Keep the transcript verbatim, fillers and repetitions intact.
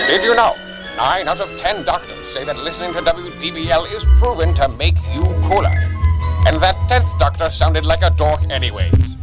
Did you know? Nine out of ten doctors say that listening to W D B L is proven to make you cooler. And that tenth doctor sounded like a dork anyways.